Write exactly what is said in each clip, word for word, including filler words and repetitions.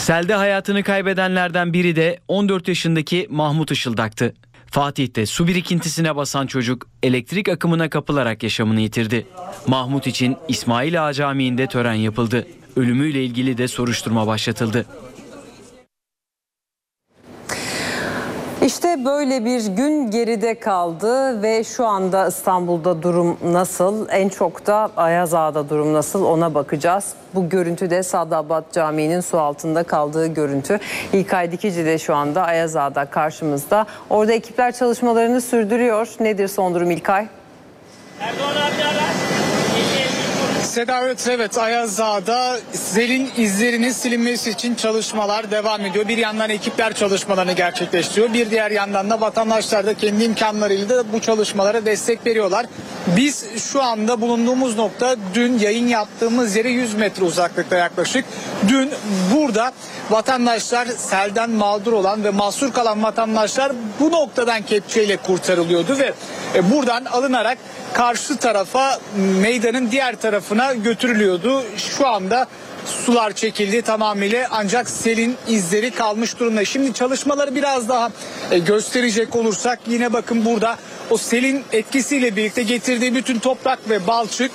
Selde hayatını kaybedenlerden biri de on dört yaşındaki Mahmut Işıldak'tı. Fatih'te su birikintisine basan çocuk elektrik akımına kapılarak yaşamını yitirdi. Mahmut için İsmail Ağa Camii'nde tören yapıldı. Ölümüyle ilgili de soruşturma başlatıldı. İşte böyle bir gün geride kaldı ve şu anda İstanbul'da durum nasıl? En çok da Ayaz Ağa'da durum nasıl? Ona bakacağız. Bu görüntü de Sadabat Camii'nin su altında kaldığı görüntü. İlkay Dikici de şu anda Ayaz Ağa'da karşımızda. Orada ekipler çalışmalarını sürdürüyor. Nedir son durum İlkay? Erdoğan abi ara. Seda, evet, evet Ayaz Ağa'da selin izlerinin silinmesi için çalışmalar devam ediyor. Bir yandan ekipler çalışmalarını gerçekleştiriyor. Bir diğer yandan da vatandaşlar da kendi imkanlarıyla da bu çalışmalara destek veriyorlar. Biz şu anda bulunduğumuz nokta dün yayın yaptığımız yere yüz metre uzaklıkta yaklaşık. Dün burada vatandaşlar, selden mağdur olan ve mahsur kalan vatandaşlar bu noktadan kepçeyle kurtarılıyordu ve buradan alınarak karşı tarafa, meydanın diğer tarafına götürülüyordu. Şu anda sular çekildi tamamıyla, ancak selin izleri kalmış durumda. Şimdi çalışmaları biraz daha gösterecek olursak, yine bakın burada o selin etkisiyle birlikte getirdiği bütün toprak ve balçık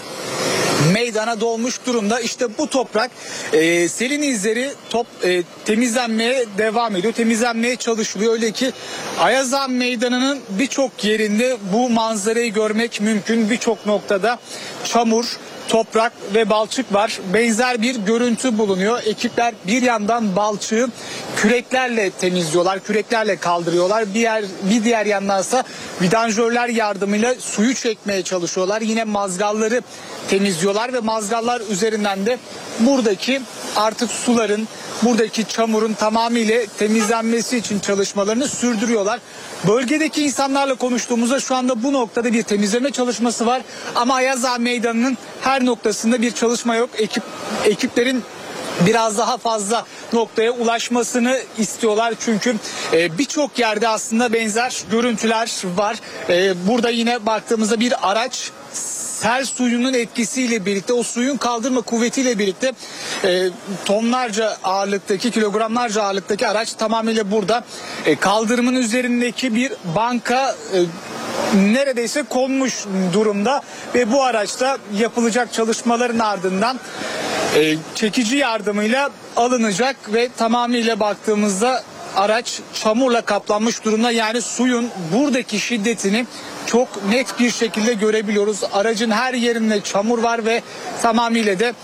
meydana dolmuş durumda. İşte bu toprak, e, selin izleri top, e, temizlenmeye devam ediyor. Temizlenmeye çalışılıyor. Öyle ki Ayaz Ağa Meydanı'nın birçok yerinde bu manzarayı görmek mümkün. Birçok noktada çamur, toprak ve balçık var. Benzer bir görüntü bulunuyor. Ekipler bir yandan balçığı küreklerle temizliyorlar, küreklerle kaldırıyorlar. Bir, yer, bir diğer yandansa vidanjörler yardımıyla suyu çekmeye çalışıyorlar. Yine mazgalları temizliyorlar ve mazgallar üzerinden de buradaki artık suların, buradaki çamurun tamamıyla temizlenmesi için çalışmalarını sürdürüyorlar. Bölgedeki insanlarla konuştuğumuzda şu anda bu noktada bir temizleme çalışması var. Ama Ayaz Ağa Meydanı'nın her noktasında bir çalışma yok. Ekip, ekiplerin biraz daha fazla noktaya ulaşmasını istiyorlar. Çünkü e, birçok yerde aslında benzer görüntüler var. E, burada yine baktığımızda bir araç sel suyunun etkisiyle birlikte, o suyun kaldırma kuvvetiyle birlikte e, tonlarca ağırlıktaki, kilogramlarca ağırlıktaki araç tamamıyla burada. E, kaldırımın üzerindeki bir banka e, neredeyse konmuş durumda ve bu araçta yapılacak çalışmaların ardından e, çekici yardımıyla alınacak ve tamamıyla baktığımızda araç çamurla kaplanmış durumda. Yani suyun buradaki şiddetini çok net bir şekilde görebiliyoruz. Aracın her yerinde çamur var ve tamamıyla da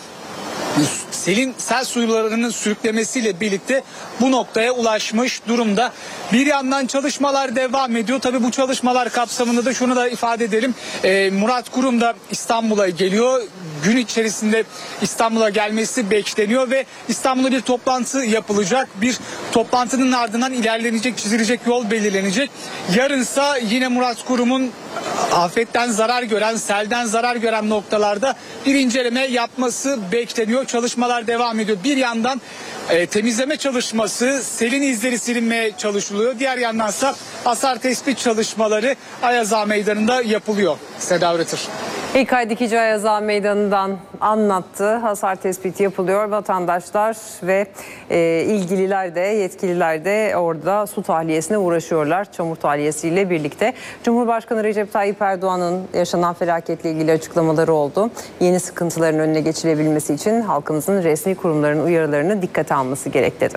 selin sel suylarının sürüklemesiyle birlikte bu noktaya ulaşmış durumda. Bir yandan çalışmalar devam ediyor. Tabii bu çalışmalar kapsamında da şunu da ifade edelim. Ee, Murat Kurum da İstanbul'a geliyor. Gün içerisinde İstanbul'a gelmesi bekleniyor ve İstanbul'da bir toplantı yapılacak. Bir toplantının ardından ilerlenecek, çizilecek yol belirlenecek. Yarınsa yine Murat Kurum'un afetten zarar gören, selden zarar gören noktalarda bir inceleme yapması bekleniyor. Çalışmalar devam ediyor. Bir yandan e, temizleme çalışması, selin izleri silinmeye çalışılıyor. Diğer yandansa hasar tespit çalışmaları Ayaz Ağa Meydanı'nda yapılıyor. Seda Üretir. İlkay Dikici Ayaz Ağa Meydanı'ndan anlattı. Hasar tespiti yapılıyor. Vatandaşlar ve e, ilgililer de, yetkililer de orada su tahliyesine uğraşıyorlar. Çamur tahliyesiyle birlikte. Cumhurbaşkanı Recep Tayyip Erdoğan'ın yaşanan felaketle ilgili açıklamaları oldu. Yeni sıkıntıların önüne geçilebilmesi için halkımızın resmi kurumların uyarılarını dikkate alması gerek dedi.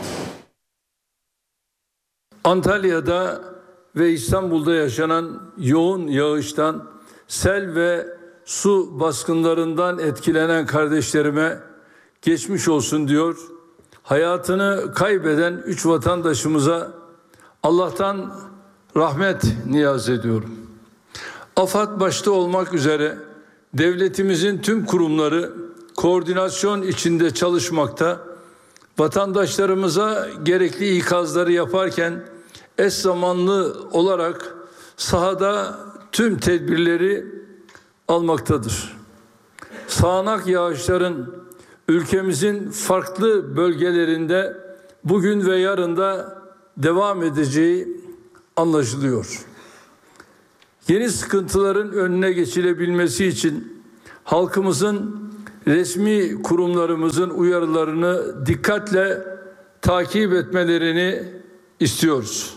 Antalya'da ve İstanbul'da yaşanan yoğun yağıştan, sel ve su baskınlarından etkilenen kardeşlerime geçmiş olsun diyor. Hayatını kaybeden üç vatandaşımıza Allah'tan rahmet niyaz ediyorum. AFAD başta olmak üzere devletimizin tüm kurumları koordinasyon içinde çalışmakta. Vatandaşlarımıza gerekli ikazları yaparken eş zamanlı olarak sahada tüm tedbirleri almaktadır. Sağanak yağışların ülkemizin farklı bölgelerinde bugün ve yarın da devam edeceği anlaşılıyor. Yeni sıkıntıların önüne geçilebilmesi için halkımızın, resmi kurumlarımızın uyarılarını dikkatle takip etmelerini istiyoruz.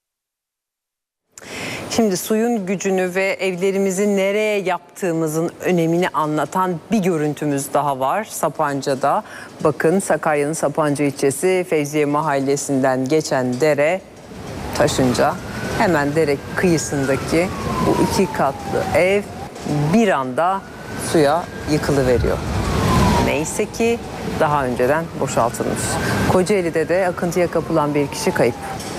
Şimdi suyun gücünü ve evlerimizi nereye yaptığımızın önemini anlatan bir görüntümüz daha var Sapanca'da. Bakın Sakarya'nın Sapanca ilçesi Fevziye Mahallesi'nden geçen dere taşınca hemen dere kıyısındaki bu iki katlı ev bir anda suya yıkılıveriyor. Neyse ki daha önceden boşaltılmış. Kocaeli'de de akıntıya kapılan bir kişi kayıp.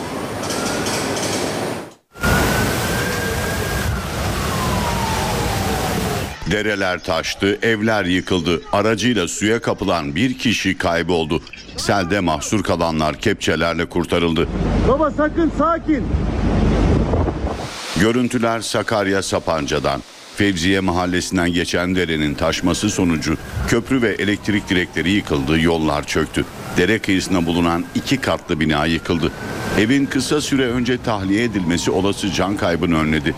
Dereler taştı, evler yıkıldı. Aracıyla suya kapılan bir kişi kayboldu. Selde mahsur kalanlar kepçelerle kurtarıldı. Baba sakın, sakin. Görüntüler Sakarya Sapanca'dan. Fevziye Mahallesi'nden geçen derenin taşması sonucu köprü ve elektrik direkleri yıkıldı, yollar çöktü. Dere kıyısında bulunan iki katlı bina yıkıldı. Evin kısa süre önce tahliye edilmesi olası can kaybını önledi.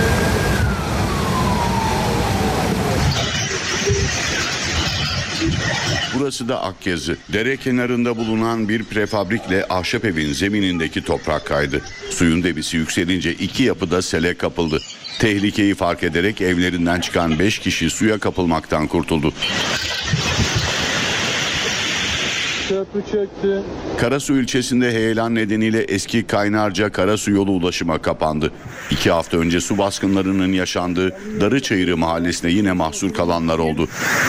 Burası da Akyazı. Dere kenarında bulunan bir prefabrikle ahşap evin zeminindeki toprak kaydı. Suyun debisi yükselince iki yapıda sele kapıldı. Tehlikeyi fark ederek evlerinden çıkan beş kişi suya kapılmaktan kurtuldu. Köprü çöktü. Karasu ilçesinde heyelan nedeniyle eski Kaynarca Karasu yolu ulaşıma kapandı. İki hafta önce su baskınlarının yaşandığı Darıçayırı mahallesinde yine mahsur kalanlar oldu.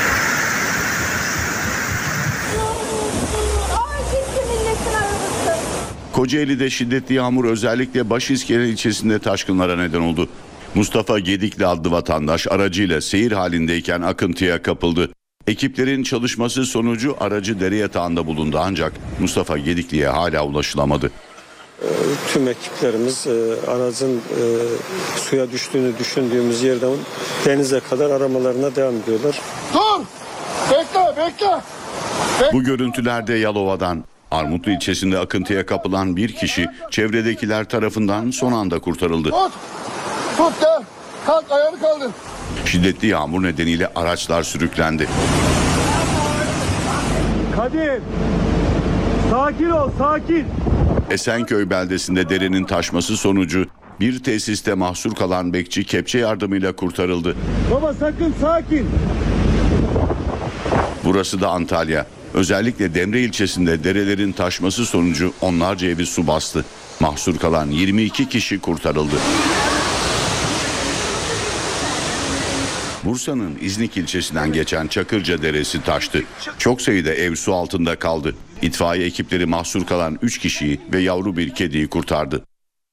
Kocaeli'de şiddetli yağmur özellikle Başiskele ilçesinde taşkınlara neden oldu. Mustafa Gedikli adlı vatandaş aracıyla seyir halindeyken akıntıya kapıldı. Ekiplerin çalışması sonucu aracı dere yatağında bulundu ancak Mustafa Gedikli'ye hala ulaşılamadı. Tüm ekiplerimiz aracın e, suya düştüğünü düşündüğümüz yerden denize kadar aramalarına devam ediyorlar. Dur! Bekle, bekle! Bu görüntülerde Yalova'dan. Armutlu ilçesinde akıntıya kapılan bir kişi çevredekiler tarafından son anda kurtarıldı. Tut! Tut gel! Kalk, ayağını kaldır. Şiddetli yağmur nedeniyle araçlar sürüklendi. Kadir! Sakin ol, sakin! Esenköy beldesinde derenin taşması sonucu bir tesiste mahsur kalan bekçi kepçe yardımıyla kurtarıldı. Baba sakın, sakin! Burası da Antalya. Özellikle Demre ilçesinde derelerin taşması sonucu onlarca evi su bastı. Mahsur kalan yirmi iki kişi kurtarıldı. Bursa'nın İznik ilçesinden geçen Çakırca Deresi taştı. Çok sayıda ev su altında kaldı. İtfaiye ekipleri mahsur kalan üç kişiyi ve yavru bir kediyi kurtardı.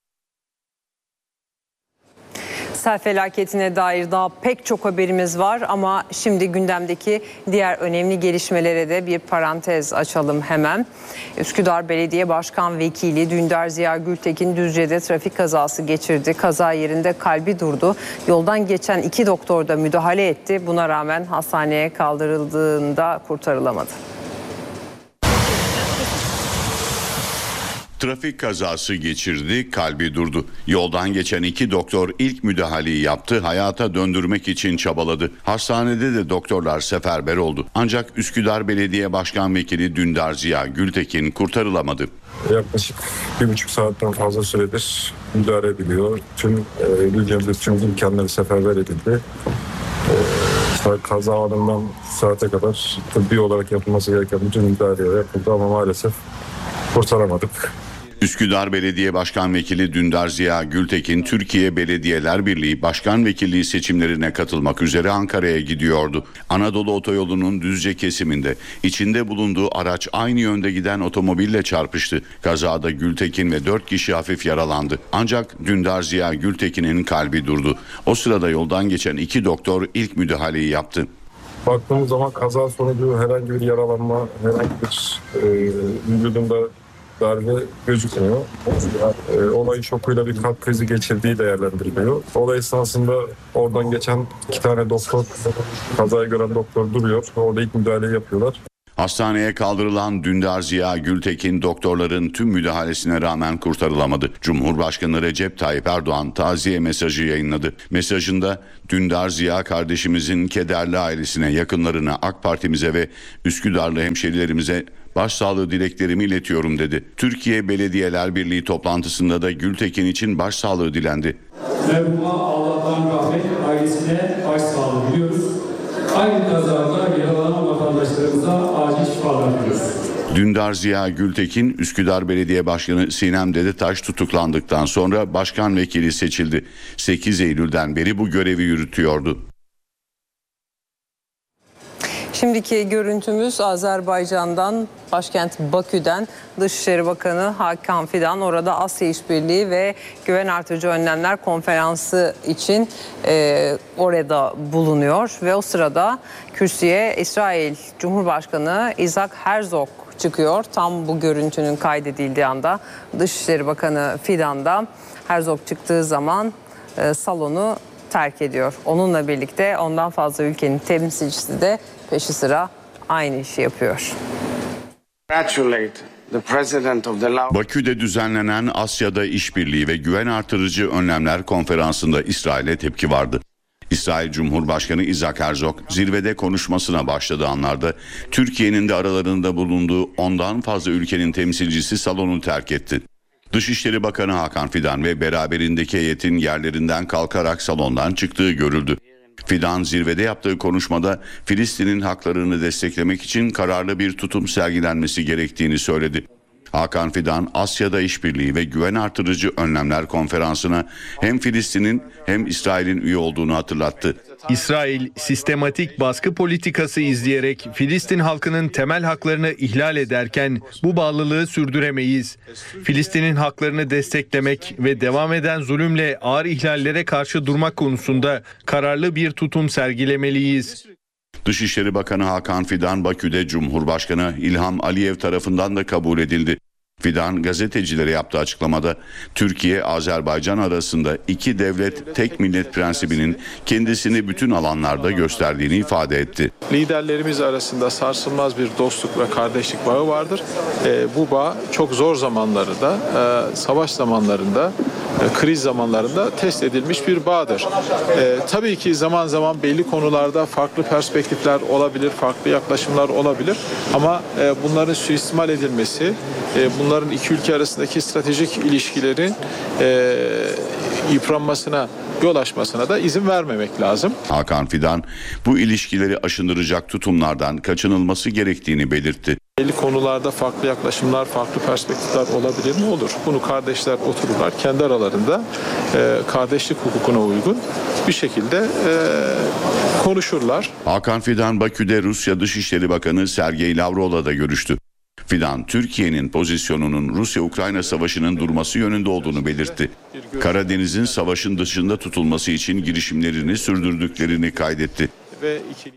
Sel felaketine dair daha pek çok haberimiz var ama şimdi gündemdeki diğer önemli gelişmelere de bir parantez açalım hemen. Üsküdar Belediye Başkan Vekili Dündar Ziya Gültekin Düzce'de trafik kazası geçirdi. Kaza yerinde kalbi durdu. Yoldan geçen iki doktor da müdahale etti. Buna rağmen hastaneye kaldırıldığında kurtarılamadı. Trafik kazası geçirdi, kalbi durdu. Yoldan geçen iki doktor ilk müdahaleyi yaptı, hayata döndürmek için çabaladı. Hastanede de doktorlar seferber oldu. Ancak Üsküdar Belediye Başkan Vekili Dündar Ziya Gültekin kurtarılamadı. Yaklaşık bir buçuk saatten fazla süredir müdahale ediliyor. Tüm e, ülkemizde tüm imkanları seferber edildi. E, kaza anından saate kadar tıbbi olarak yapılması gereken bütün müdahaleler yapıldı ama maalesef kurtaramadık. Üsküdar Belediye Başkan Vekili Dündar Ziya Gültekin, Türkiye Belediyeler Birliği Başkan Vekilliği seçimlerine katılmak üzere Ankara'ya gidiyordu. Anadolu Otoyolu'nun Düzce kesiminde içinde bulunduğu araç aynı yönde giden otomobille çarpıştı. Kazada Gültekin ve dört kişi hafif yaralandı. Ancak Dündar Ziya Gültekin'in kalbi durdu. O sırada yoldan geçen iki doktor ilk müdahaleyi yaptı. Baktığımız zaman kaza sonucu herhangi bir yaralanma, herhangi bir e, vücudunda darbe gözükmüyor. E, olayın şokuyla bir kalp krizi geçirdiği değerlendiriliyor. Olay esnasında oradan geçen iki tane doktor, kazayı gören doktor duruyor. Orada ilk müdahaleyi yapıyorlar. Hastaneye kaldırılan Dündar Ziya Gültekin doktorların tüm müdahalesine rağmen kurtarılamadı. Cumhurbaşkanı Recep Tayyip Erdoğan taziye mesajı yayınladı. Mesajında Dündar Ziya kardeşimizin kederli ailesine, yakınlarına, AK Parti'mize ve Üsküdarlı hemşerilerimize başsağlığı dileklerimi iletiyorum dedi. Türkiye Belediyeler Birliği toplantısında da Gültekin için başsağlığı dilendi. Merhuma Allah'tan rahmet, ailesine başsağlığı diliyoruz. Aynı kazada yaralanan vatandaşlarımıza acil şifalar diliyoruz. Dündar Ziya Gültekin, Üsküdar Belediye Başkanı Sinem Dedetaş tutuklandıktan sonra başkan vekili seçildi. sekiz Eylül'den beri bu görevi yürütüyordu. Şimdiki görüntümüz Azerbaycan'dan, başkent Bakü'den. Dışişleri Bakanı Hakan Fidan orada Asya İşbirliği ve Güven Artırıcı Önlemler Konferansı için e, orada bulunuyor. Ve o sırada kürsüye İsrail Cumhurbaşkanı Isaac Herzog çıkıyor. Tam bu görüntünün kaydedildiği anda Dışişleri Bakanı Fidan da Herzog çıktığı zaman e, salonu terk ediyor. Onunla birlikte ondan fazla ülkenin temsilcisi de peşi sıra aynı işi yapıyor. Bakü'de düzenlenen Asya'da İşbirliği ve Güven Artırıcı Önlemler Konferansı'nda İsrail'e tepki vardı. İsrail Cumhurbaşkanı Isaac Herzog zirvede konuşmasına başladığı anlarda Türkiye'nin de aralarında bulunduğu ondan fazla ülkenin temsilcisi salonu terk etti. Dışişleri Bakanı Hakan Fidan ve beraberindeki heyetin yerlerinden kalkarak salondan çıktığı görüldü. Fidan zirvede yaptığı konuşmada Filistin'in haklarını desteklemek için kararlı bir tutum sergilenmesi gerektiğini söyledi. Hakan Fidan, Asya'da İşbirliği ve Güven Artırıcı Önlemler Konferansı'na hem Filistin'in hem İsrail'in üye olduğunu hatırlattı. İsrail sistematik baskı politikası izleyerek Filistin halkının temel haklarını ihlal ederken bu bağlılığı sürdüremeyiz. Filistin'in haklarını desteklemek ve devam eden zulümle ağır ihlallere karşı durmak konusunda kararlı bir tutum sergilemeliyiz. Dışişleri Bakanı Hakan Fidan Bakü'de Cumhurbaşkanı İlham Aliyev tarafından da kabul edildi. Fidan gazetecilere yaptığı açıklamada Türkiye-Azerbaycan arasında iki devlet tek millet prensibinin kendisini bütün alanlarda gösterdiğini ifade etti. Liderlerimiz arasında sarsılmaz bir dostluk ve kardeşlik bağı vardır. E, bu bağ çok zor zamanlarda, e, savaş zamanlarında, e, kriz zamanlarında test edilmiş bir bağdır. E, tabii ki zaman zaman belli konularda farklı perspektifler olabilir, farklı yaklaşımlar olabilir. Ama e, bunların suistimal edilmesi, e, bunların iki ülke arasındaki stratejik ilişkilerin e, yıpranmasına, yol açmasına da izin vermemek lazım. Hakan Fidan bu ilişkileri aşındıracak tutumlardan kaçınılması gerektiğini belirtti. Belli konularda farklı yaklaşımlar, farklı perspektifler olabilir mi? Olur. Bunu kardeşler otururlar, kendi aralarında e, kardeşlik hukukuna uygun bir şekilde e, konuşurlar. Hakan Fidan Bakü'de Rusya Dışişleri Bakanı Sergey Lavrov'la da görüştü. Fidan, Türkiye'nin pozisyonunun Rusya-Ukrayna savaşının durması yönünde olduğunu belirtti. Karadeniz'in savaşın dışında tutulması için girişimlerini sürdürdüklerini kaydetti. Ve iki...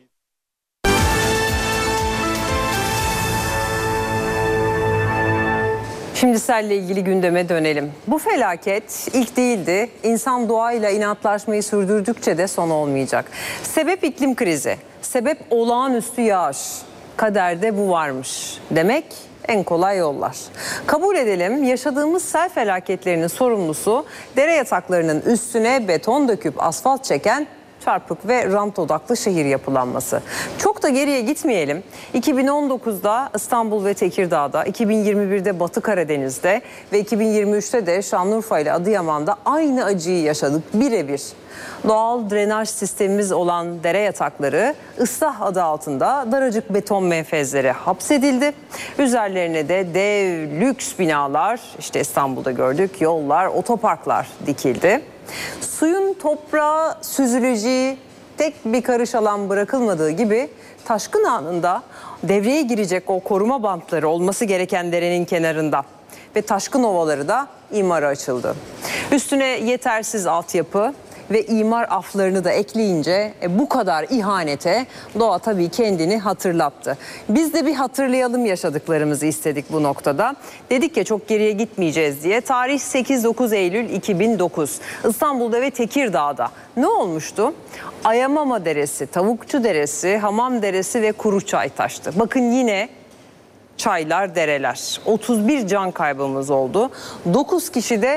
Şimdi selle ilgili gündeme dönelim. Bu felaket ilk değildi. İnsan doğayla inatlaşmayı sürdürdükçe de son olmayacak. Sebep iklim krizi, sebep olağanüstü yağış. Kaderde bu varmış demek en kolay yollar. Kabul edelim, yaşadığımız sel felaketlerinin sorumlusu dere yataklarının üstüne beton döküp asfalt çeken çarpık ve rant odaklı şehir yapılanması. Çok da geriye gitmeyelim. iki bin on dokuzda İstanbul ve Tekirdağ'da, iki bin yirmi birde Batı Karadeniz'de ve iki bin yirmi üçte de Şanlıurfa ile Adıyaman'da aynı acıyı yaşadık birebir. Doğal drenaj sistemimiz olan dere yatakları ıslah adı altında daracık beton menfezlere hapsedildi. Üzerlerine de dev lüks binalar, işte İstanbul'da gördük, yollar, otoparklar dikildi. Suyun toprağa süzüleceği tek bir karış alan bırakılmadığı gibi taşkın anında devreye girecek o koruma bantları olması gereken derenin kenarında ve taşkın ovaları da imara açıldı. Üstüne yetersiz altyapı ve imar aflarını da ekleyince e, bu kadar ihanete doğa tabii kendini hatırlattı. Biz de bir hatırlayalım yaşadıklarımızı istedik bu noktada. Dedik ya çok geriye gitmeyeceğiz diye. Tarih sekiz dokuz Eylül iki bin dokuz. İstanbul'da ve Tekirdağ'da ne olmuştu? Ayamama Deresi, Tavukçu Deresi, Hamam Deresi ve Kuruçay taştı. Bakın yine çaylar, dereler. otuz bir can kaybımız oldu. dokuz kişi de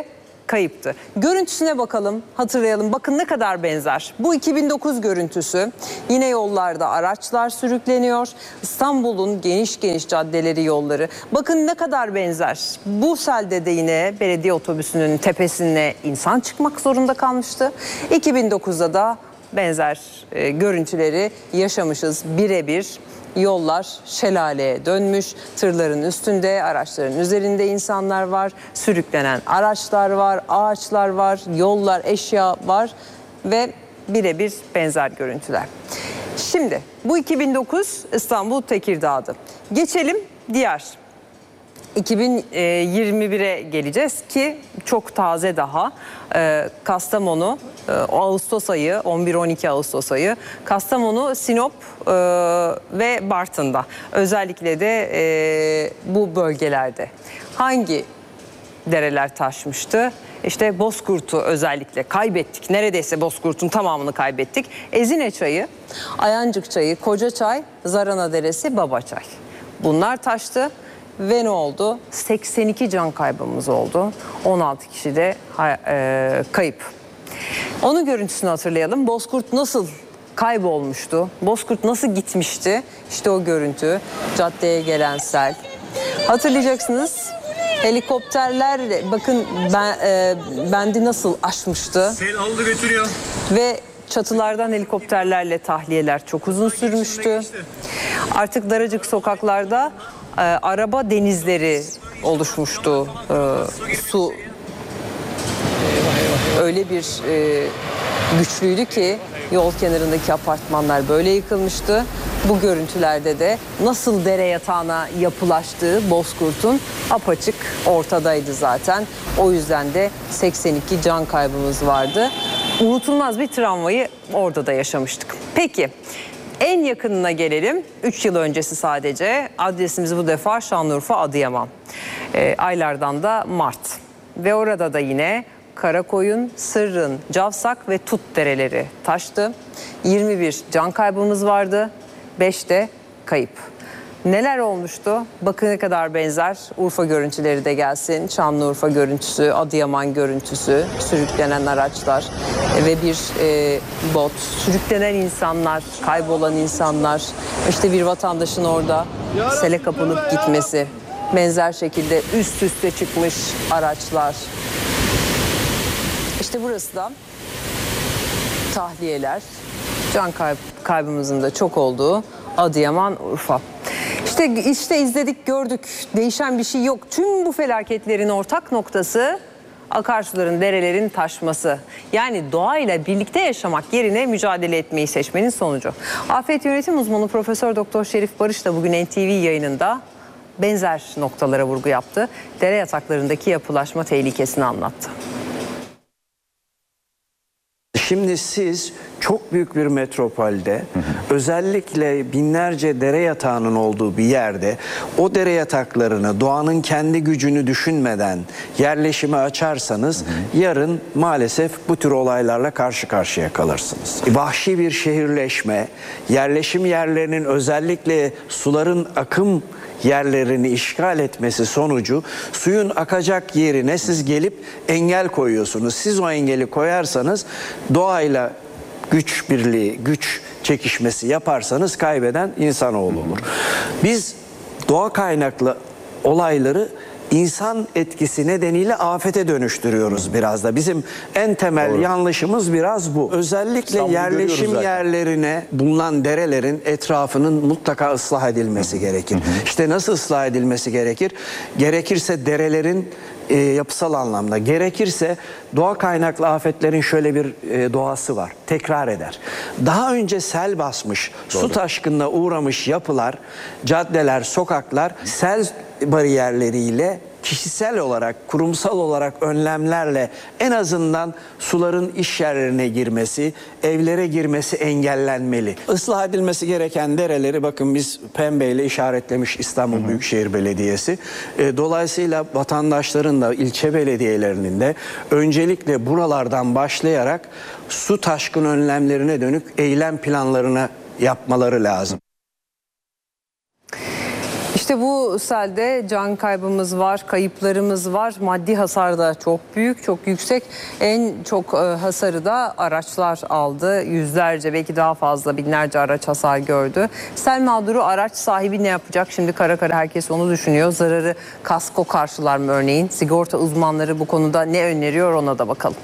kayıptı. Görüntüsüne bakalım, hatırlayalım. Bakın ne kadar benzer. Bu iki bin dokuz görüntüsü. Yine yollarda araçlar sürükleniyor. İstanbul'un geniş geniş caddeleri, yolları. Bakın ne kadar benzer. Bu selde de yine belediye otobüsünün tepesine insan çıkmak zorunda kalmıştı. iki bin dokuzda da benzer e, görüntüleri yaşamışız birebir. Yollar şelaleye dönmüş, tırların üstünde, araçların üzerinde insanlar var, sürüklenen araçlar var, ağaçlar var, yollar, eşya var ve birebir benzer görüntüler. Şimdi bu iki bin dokuz İstanbul Tekirdağ'dı. Geçelim diğer iki bin yirmi bire geleceğiz ki çok taze daha. Ee, Kastamonu e, Ağustos ayı, on bir on iki Ağustos ayı, Kastamonu, Sinop e, ve Bartın'da, özellikle de e, bu bölgelerde hangi dereler taşmıştı? İşte Bozkurt'u özellikle kaybettik. Neredeyse Bozkurt'un tamamını kaybettik. Ezine Çayı, Ayancık Çayı, Kocaçay, Zarana Deresi, Babaçay. Bunlar taştı. Ve ne oldu? seksen iki can kaybımız oldu. on altı kişi de e, kayıp. Onun görüntüsünü hatırlayalım. Bozkurt nasıl kaybolmuştu? Bozkurt nasıl gitmişti? İşte o görüntü. Caddeye gelen sel. Hatırlayacaksınız. Helikopterler bakın ben, e, bendi nasıl aşmıştı? Sel aldı götürüyor. Ve çatılardan helikopterlerle tahliyeler çok uzun sürmüştü. Artık daracık sokaklarda e, araba denizleri oluşmuştu. E, su öyle bir e, güçlüydü ki yol kenarındaki apartmanlar böyle yıkılmıştı. Bu görüntülerde de nasıl dere yatağına yapılaştığı Bozkurt'un apaçık ortadaydı zaten. O yüzden de seksen iki can kaybımız vardı. Unutulmaz bir travmayı orada da yaşamıştık. Peki en yakınına gelelim. üç yıl öncesi sadece. Adresimiz bu defa Şanlıurfa, Adıyaman. E, aylardan da Mart. Ve orada da yine Karakoyun, Sırrın, Cavsak ve Tut dereleri taştı. yirmi bir can kaybımız vardı. beş de kayıp. Neler olmuştu? Bakın ne kadar benzer. Urfa görüntüleri de gelsin. Şanlıurfa görüntüsü, Adıyaman görüntüsü, sürüklenen araçlar ve bir e, bot, sürüklenen insanlar, kaybolan insanlar. İşte bir vatandaşın orada sele kapılıp gitmesi. Benzer şekilde üst üste çıkmış araçlar. İşte burası da tahliyeler, can kayb kaybımızın da çok olduğu Adıyaman, Urfa. İşte, işte izledik, gördük. Değişen bir şey yok. Tüm bu felaketlerin ortak noktası akarsuların, derelerin taşması. Yani doğayla birlikte yaşamak yerine mücadele etmeyi seçmenin sonucu. Afet Yönetim Uzmanı Profesör Doktor Şerif Barış da bugün N T V yayınında benzer noktalara vurgu yaptı. Dere yataklarındaki yapılaşma tehlikesini anlattı. Şimdi siz çok büyük bir metropolde, hı hı, özellikle binlerce dere yatağının olduğu bir yerde o dere yataklarını doğanın kendi gücünü düşünmeden yerleşime açarsanız, hı hı, yarın maalesef bu tür olaylarla karşı karşıya kalırsınız. Vahşi bir şehirleşme, yerleşim yerlerinin özellikle suların akım yerlerini işgal etmesi sonucu suyun akacak yerine siz gelip engel koyuyorsunuz. Siz o engeli koyarsanız doğayla güç birliği, güç çekişmesi yaparsanız kaybeden insanoğlu olur. Biz doğa kaynaklı olayları insan etkisi nedeniyle afete dönüştürüyoruz biraz da. Bizim en temel Doğru. yanlışımız biraz bu. Özellikle İstanbul'u yerleşim yerlerine bulunan derelerin etrafının mutlaka ıslah edilmesi gerekir. Hı hı. İşte nasıl ıslah edilmesi gerekir? Gerekirse derelerin e, yapısal anlamda, gerekirse doğa kaynaklı afetlerin şöyle bir e, doğası var. Tekrar eder. Daha önce sel basmış, Doğru. su taşkınına uğramış yapılar, caddeler, sokaklar sel bariyerleriyle, kişisel olarak, kurumsal olarak önlemlerle en azından suların iş yerlerine girmesi, evlere girmesi engellenmeli. Islah edilmesi gereken dereleri bakın biz pembeyle işaretlemiş İstanbul hı hı. Büyükşehir Belediyesi. E, dolayısıyla vatandaşların da, ilçe belediyelerinin de öncelikle buralardan başlayarak su taşkın önlemlerine dönük eylem planlarını yapmaları lazım. İşte İşte bu selde can kaybımız var, kayıplarımız var. Maddi hasar da çok büyük, çok yüksek. En çok hasarı da araçlar aldı. Yüzlerce, belki daha fazla, binlerce araç hasar gördü. Sel mağduru araç sahibi ne yapacak? Şimdi kara kara herkes onu düşünüyor. Zararı kasko karşılar mı örneğin? Sigorta uzmanları bu konuda ne öneriyor, ona da bakalım.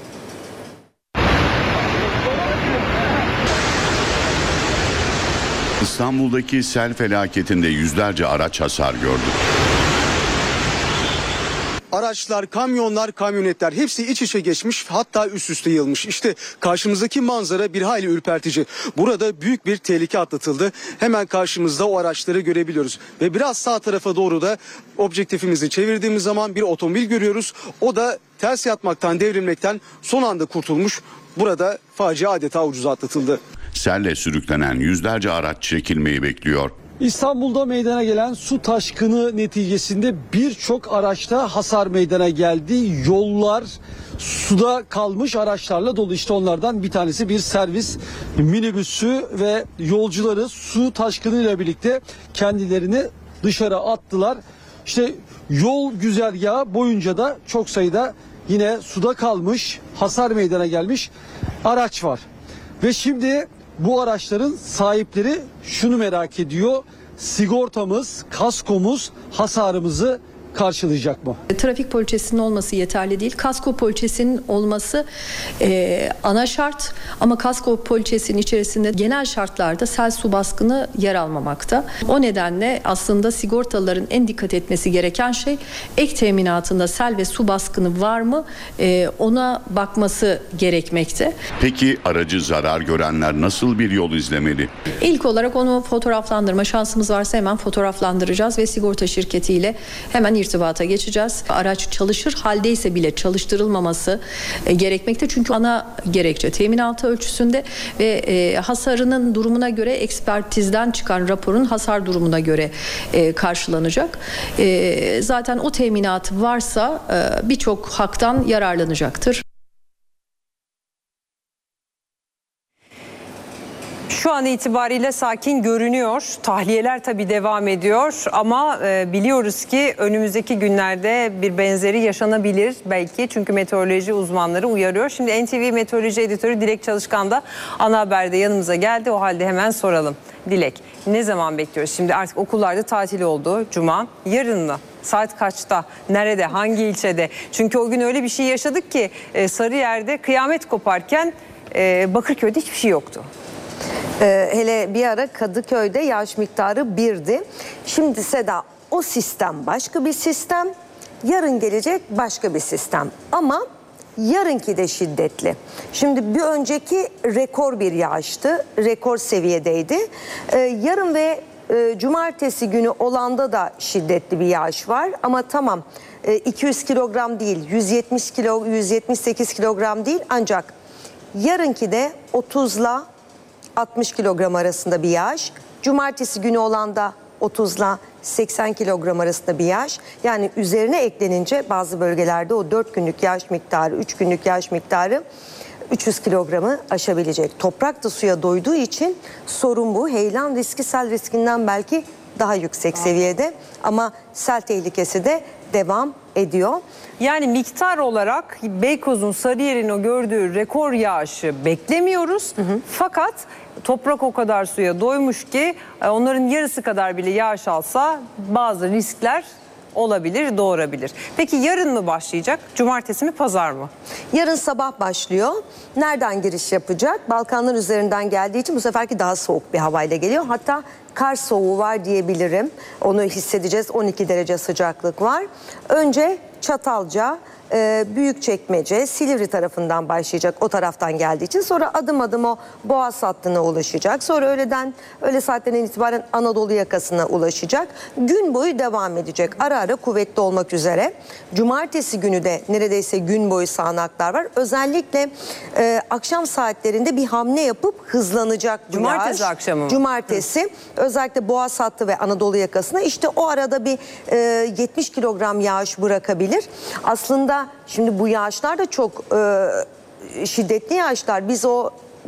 İstanbul'daki sel felaketinde yüzlerce araç hasar gördü. Araçlar, kamyonlar, kamyonetler hepsi iç içe geçmiş, hatta üst üste yığılmış. İşte karşımızdaki manzara bir hayli ürpertici. Burada büyük bir tehlike atlatıldı. Hemen karşımızda o araçları görebiliyoruz. Ve biraz sağ tarafa doğru da objektifimizi çevirdiğimiz zaman bir otomobil görüyoruz. O da ters yatmaktan, devrilmekten son anda kurtulmuş. Burada facia adeta ucuza atlatıldı. Selle sürüklenen yüzlerce araç çekilmeyi bekliyor. İstanbul'da meydana gelen su taşkını neticesinde birçok araçta hasar meydana geldi. Yollar suda kalmış araçlarla dolu. İşte onlardan bir tanesi bir servis minibüsü ve yolcuları su taşkınıyla birlikte kendilerini dışarı attılar. İşte yol güzergahı boyunca da çok sayıda yine suda kalmış, hasar meydana gelmiş araç var. Ve şimdi bu araçların sahipleri şunu merak ediyor: sigortamız, kaskomuz hasarımızı karşılayacak mı? Trafik poliçesinin olması yeterli değil. Kasko poliçesinin olması e, ana şart, ama kasko poliçesinin içerisinde genel şartlarda sel su baskını yer almamakta. O nedenle aslında sigortalıların en dikkat etmesi gereken şey, ek teminatında sel ve su baskını var mı, e, ona bakması gerekmekte. Peki aracı zarar görenler nasıl bir yol izlemeli? İlk olarak onu fotoğraflandırma şansımız varsa hemen fotoğraflandıracağız ve sigorta şirketiyle hemen irtibata geçeceğiz. Araç çalışır haldeyse bile çalıştırılmaması e, gerekmekte. Çünkü ana gerekçe teminatı ölçüsünde ve e, hasarının durumuna göre, ekspertizden çıkan raporun hasar durumuna göre e, karşılanacak. E, zaten o teminatı varsa e, birçok haktan yararlanacaktır. Şu an itibariyle sakin görünüyor. Tahliyeler tabii devam ediyor ama e, biliyoruz ki önümüzdeki günlerde bir benzeri yaşanabilir belki. Çünkü meteoroloji uzmanları uyarıyor. Şimdi N T V Meteoroloji Editörü Dilek Çalışkan da ana haberde yanımıza geldi. O halde hemen soralım. Dilek, ne zaman bekliyoruz? Şimdi artık okullarda tatil oldu. Cuma. Yarın mı? Saat kaçta? Nerede? Hangi ilçede? Çünkü o gün öyle bir şey yaşadık ki e, Sarıyer'de kıyamet koparken e, Bakırköy'de hiçbir şey yoktu. Ee, hele bir ara Kadıköy'de yağış miktarı birdi. Şimdi Seda, o sistem başka bir sistem, yarın gelecek başka bir sistem. Ama yarınki de şiddetli. Şimdi bir önceki rekor bir yağıştı, rekor seviyedeydi. Ee, yarın ve e, cumartesi günü olanda da şiddetli bir yağış var. Ama tamam, e, iki yüz kilogram değil, yüz yetmiş kilo, yüz yetmiş sekiz kilogram değil, ancak yarınki de otuzla altmış kilogram arasında bir yağış. Cumartesi günü olan da otuzla seksen kilogram arasında bir yağış. Yani üzerine eklenince bazı bölgelerde o dört günlük yağış miktarı, üç günlük yağış miktarı üç yüz kilogramı aşabilecek. Toprak da suya doyduğu için sorun bu. Heyelan riski sel riskinden belki daha yüksek seviyede, ama sel tehlikesi de devam ediyor. Yani miktar olarak Beykoz'un, Sarıyer'in o gördüğü rekor yağışı beklemiyoruz. Hı hı. Fakat toprak o kadar suya doymuş ki onların yarısı kadar bile yağış alsa bazı riskler olabilir, doğurabilir. Peki yarın mı başlayacak? Cumartesi mi, pazar mı? Yarın sabah başlıyor. Nereden giriş yapacak? Balkanlar üzerinden geldiği için bu seferki daha soğuk bir havayla geliyor. Hatta kar soğuğu var diyebilirim. Onu hissedeceğiz. on iki derece sıcaklık var. Önce Çatalca, Büyükçekmece, Silivri tarafından başlayacak, o taraftan geldiği için. Sonra adım adım o Boğaz hattına ulaşacak. Sonra öğleden, öğle saatlerinden itibaren Anadolu yakasına ulaşacak. Gün boyu devam edecek. Ara ara kuvvetli olmak üzere. Cumartesi günü de neredeyse gün boyu sağanaklar var. Özellikle e, akşam saatlerinde bir hamle yapıp hızlanacak bu Cumartesi yağış. akşamı mı? Cumartesi. Hı. Özellikle Boğaz hattı ve Anadolu yakasına. İşte o arada bir e, yetmiş kilogram yağış bırakabilir. Aslında şimdi bu yağışlar da çok e, şiddetli yağışlar. Biz o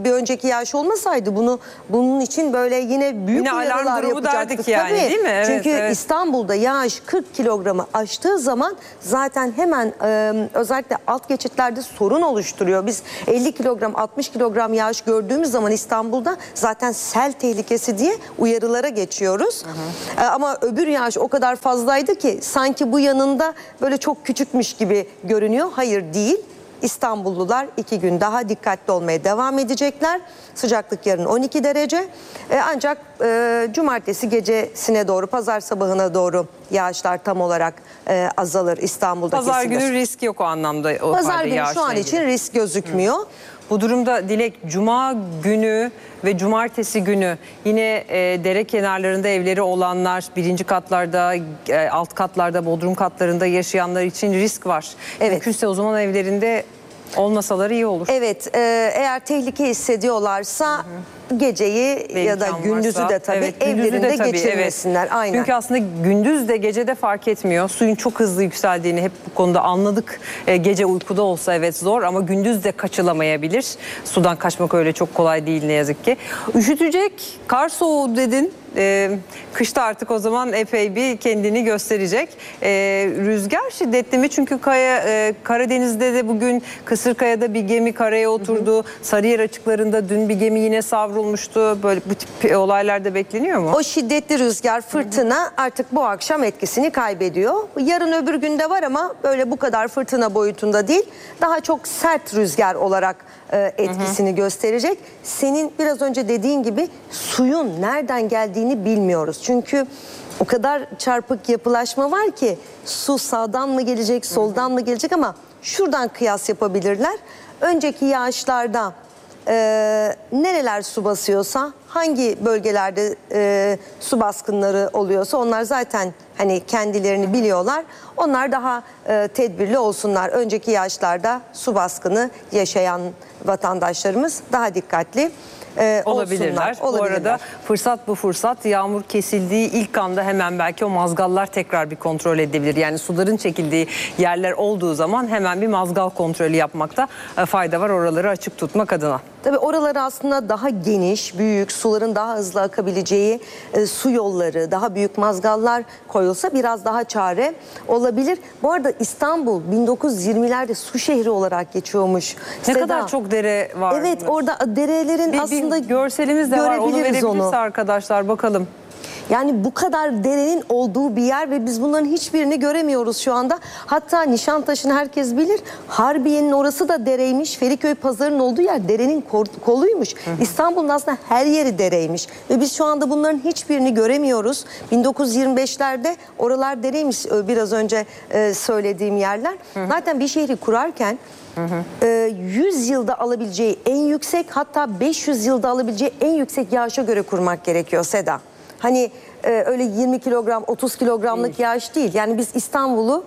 bir önceki yağış olmasaydı bunu bunun için böyle yine büyük Yine alarm uyarılar durumu yapacaktık. derdik yani, Tabii. değil mi? Evet, Çünkü evet. İstanbul'da yağış kırk kilogramı aştığı zaman zaten hemen e, özellikle alt geçitlerde sorun oluşturuyor. Biz elli kilogram altmış kilogram yağış gördüğümüz zaman İstanbul'da zaten sel tehlikesi diye uyarılara geçiyoruz. Hı hı. E, ama öbür yağış o kadar fazlaydı ki sanki bu yanında böyle çok küçükmüş gibi görünüyor. Hayır değil. İstanbullular iki gün daha dikkatli olmaya devam edecekler. Sıcaklık yarın on iki derece. E, ancak e, cumartesi gecesine doğru, pazar sabahına doğru yağışlar tam olarak e, azalır İstanbul'da. Pazar kesilir. günü risk yok o anlamda. O Pazar günü yağışla şu an ilgili. için risk gözükmüyor. Hı. Bu durumda Dilek, cuma günü ve cumartesi günü yine e, dere kenarlarında evleri olanlar, birinci katlarda, e, alt katlarda, bodrum katlarında yaşayanlar için risk var. Evet. Mümkünse o zaman evlerinde olmasaları iyi olur. Evet, e, eğer tehlike hissediyorlarsa hı hı. geceyi Ve ya da imkan gündüzü varsa, de tabii evet, gündüzü evlerinde de tabii, geçirmesinler. evet. Aynen. Çünkü aslında gündüz de gece de fark etmiyor. Suyun çok hızlı yükseldiğini hep bu konuda anladık. E, gece uykuda olsa evet zor ama gündüz de kaçılamayabilir. Sudan kaçmak öyle çok kolay değil ne yazık ki. Üşütecek, kar soğuğu dedin. Ee, kışta artık o zaman epey bir kendini gösterecek. Ee, rüzgar şiddetli mi? Çünkü kaya, e, Karadeniz'de de bugün Kısırkaya'da bir gemi karaya oturdu. Hı hı. Sarıyer açıklarında dün bir gemi yine savrulmuştu. Böyle bu tip olaylar da bekleniyor mu? O şiddetli rüzgar, fırtına hı hı. artık bu akşam etkisini kaybediyor. Yarın öbür günde var ama böyle bu kadar fırtına boyutunda değil. Daha çok sert rüzgar olarak e, etkisini hı hı. gösterecek. Senin biraz önce dediğin gibi suyun nereden geldiğini bilmiyoruz. Çünkü o kadar çarpık yapılaşma var ki su sağdan mı gelecek, soldan mı gelecek ama şuradan kıyas yapabilirler. Önceki yağışlarda e, nereler su basıyorsa, hangi bölgelerde e, su baskınları oluyorsa onlar zaten hani kendilerini biliyorlar. Onlar daha e, tedbirli olsunlar. Önceki yağışlarda su baskını yaşayan vatandaşlarımız daha dikkatli e, olabilirler. olsunlar. Bu arada fırsat bu fırsat. Yağmur kesildiği ilk anda hemen belki o mazgallar tekrar bir kontrol edilebilir. Yani suların çekildiği yerler olduğu zaman hemen bir mazgal kontrolü yapmakta fayda var. Oraları açık tutmak adına. Tabii oraları aslında daha geniş, büyük, suların daha hızlı akabileceği e, su yolları, daha büyük mazgallar koyulsa biraz daha çare olabilir. Bu arada İstanbul bin dokuz yüz yirmilerde su şehri olarak geçiyormuş. Ne Seda, kadar çok dere var. Evet, orada derelerin bir, aslında bir görselimiz de var. Onu verebilirse onu. arkadaşlar bakalım. Yani bu kadar derenin olduğu bir yer ve biz bunların hiçbirini göremiyoruz şu anda. Hatta Nişantaşı'nı herkes bilir. Harbiye'nin orası da dereymiş. Feriköy Pazarı'nın olduğu yer derenin koluymuş. Hı hı. İstanbul'un aslında her yeri dereymiş. Ve biz şu anda bunların hiçbirini göremiyoruz. bin dokuz yüz yirmi beşlerde oralar dereymiş biraz önce söylediğim yerler. Hı hı. Zaten bir şehri kurarken Hı hı. yüz yılda alabileceği en yüksek, hatta beş yüz yılda alabileceği en yüksek yağışa göre kurmak gerekiyor Seda. Hani e, öyle yirmi kilogram, otuz kilogramlık yağış değil. Yani biz İstanbul'u